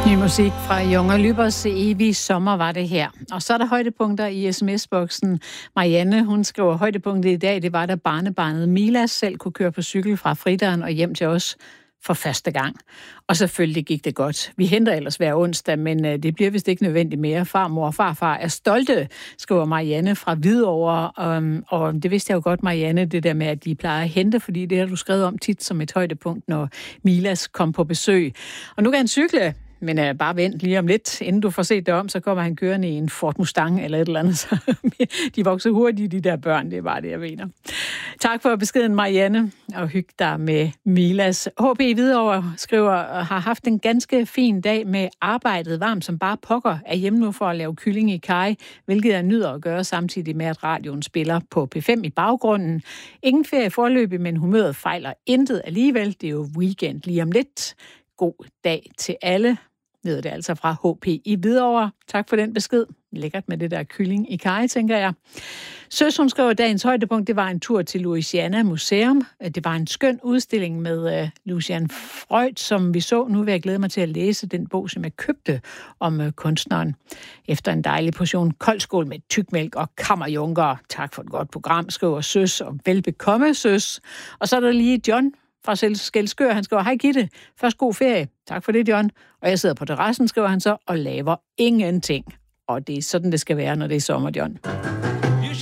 Ny musik fra Junge Lybers evige sommer var det her. Og så er der højdepunkter i sms-boksen. Marianne, hun skriver, højdepunktet i dag, det var, da barnebarnet Milas selv kunne køre på cykel fra Frideren og hjem til os for første gang. Og selvfølgelig gik det godt. Vi henter ellers hver onsdag, men det bliver vist ikke nødvendigt mere. Farmor og farfar er stolte, skriver Marianne fra Hvidovre. Og det vidste jeg jo godt, Marianne, det der med, at de plejer at hente, fordi det har du skrevet om tit som et højdepunkt, når Milas kom på besøg. Og nu kan han cykle. Men bare vent lige om lidt, inden du får set det om, så kommer han kørende i en Ford Mustang eller et eller andet. Så de vokser hurtigt, de der børn, det er bare det, jeg mener. Tak for beskeden, Marianne, og hyg dig med Milas. HP Hvidovre skriver, har haft en ganske fin dag med arbejdet varmt som bare pokker, er hjemme nu for at lave kylling i kaj, hvilket jeg nyder at gøre samtidig med, at radioen spiller på P5 i baggrunden. Ingen ferie forløbig, men humøret fejler intet alligevel. Det er jo weekend lige om lidt. God dag til alle. Lyder det altså fra HP i Hvidovre. Tak for den besked. Lækkert med det der kylling i kaj, tænker jeg. Søs, hun skriver, at dagens højdepunkt, det var en tur til Louisiana Museum. Det var en skøn udstilling med Lucian Freud, som vi så. Nu vil jeg glæde mig til at læse den bog, som jeg købte om kunstneren. Efter en dejlig portion koldskål med tykmælk og kammerjunker. Tak for et godt program, skriver Søs, og velbekomme, Søs. Og så er der lige John fra Skelskør. Han skriver, hej Gitte, først god ferie. Tak for det, John. Og jeg sidder på terrassen, skriver han så, og laver ingenting. Og det er sådan, det skal være, når det er sommer, John.